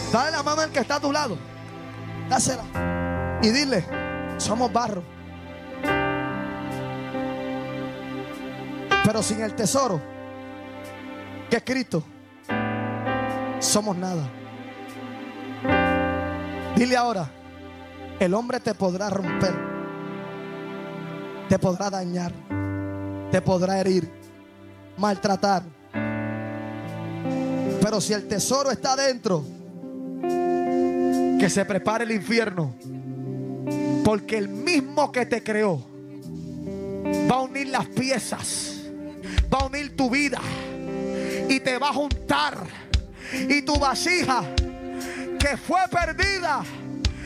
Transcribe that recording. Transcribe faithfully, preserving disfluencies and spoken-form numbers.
Dale la mano al que está a tu lado. Dásela. Y dile: somos barro, pero sin el tesoro que es Cristo, somos nada. Dile ahora: el hombre te podrá romper, te podrá dañar, te podrá herir, maltratar, pero si el tesoro está dentro, que se prepare el infierno, porque el mismo que te creó va a unir las piezas, va a unir tu vida y te va a juntar, y tu vasija que fue perdida